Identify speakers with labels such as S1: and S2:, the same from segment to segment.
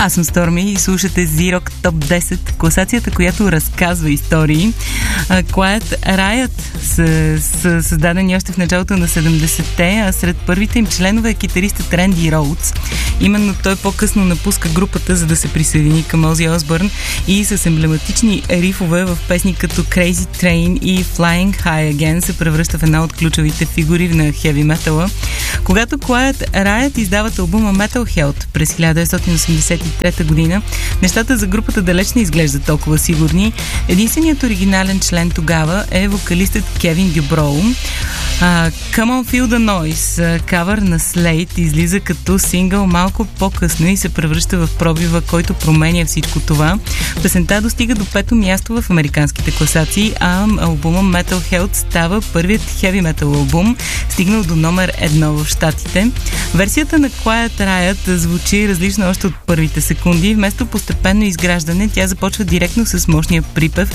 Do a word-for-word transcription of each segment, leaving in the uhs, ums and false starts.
S1: Аз съм Сторми и слушате Z-Rock Топ десет, класацията, която разказва истории. Quiet Riot са, са създадени още в началото на седемдесетте, а сред първите им членове е китаристът Ренди Роудс. Именно той по-късно напуска групата, за да се присъедини към Ози Осбърн и с емблематични рифове в песни като Crazy Train и Flying High Again се превръща в една от ключовите фигури на хеви метала. Когато Quiet Riot издават албума Metal Health през хиляда деветстотин осемдесет и трета година, нещата за групата далеч не изглеждат толкова сигурни. Единственият оригинален член тогава е вокалистът Кевин Дюброу. Uh, Come on Feel the Noise, кавър на Slade, излиза като сингъл малко по-късно и се превръща в пробива, който променя всичко това. Песента достига до пето място в американските класации, а албума Metal Health става първият heavy metal албум, стигнал до номер едно в щатите. Версията на Quiet Riot звучи различно още от първите секунди. Вместо постепенно изграждане, тя започва директно с мощния припев.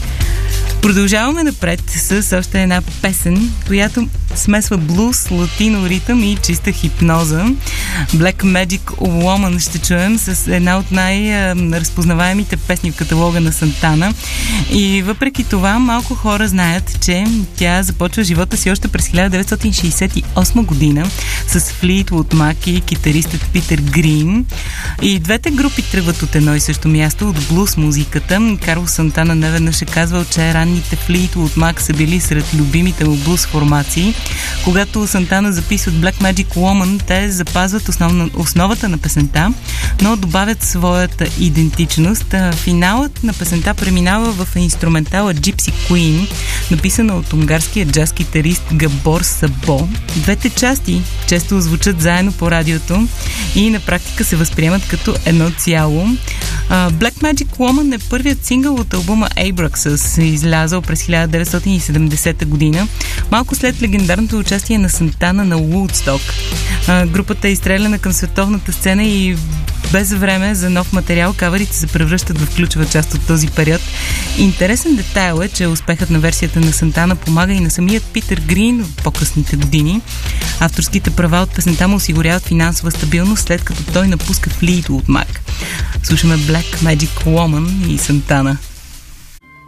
S1: Продължаваме напред с още една песен, която смесва блуз, латино ритъм и чиста хипноза. Black Magic Woman ще чуем с една от най-разпознаваемите песни в каталога на Сантана. И въпреки това, малко хора знаят, че тя започва живота си още през хиляда деветстотин шейсет и осма година с Fleetwood Mac и китаристът Питер Грин. И двете групи тръгват от едно и също място, от блуз музиката. Карлос Сантана неведнъж е казвал, че ранните Fleetwood Mac са били сред любимите му блуз формации. Когато Сантана записват Black Magic Woman, те запазват основна, основата на песента, но добавят своята идентичност. Финалът на песента преминава в инструментала Gypsy Queen, написана от унгарския джаз-китарист Габор Сабо. Двете части често звучат заедно по радиото и на практика се възприемат като едно цяло. Black Magic Woman е първият сингъл от албума Abraxas, излязъл през хиляда деветстотин и седемдесета година, малко след легендарното участие на Сантана на Woodstock. Групата е изстреляна към световната сцена и без време за нов материал кавърите се превръщат в ключова част от този период. Интересен детайл е, че успехът на версията на Сантана помага и на самият Питер Грин в по-късните години. Авторските права от песента му осигуряват финансова стабилност, след като той напуска Fleetwood Mac. Слушаме Black Magic Woman и Сантана.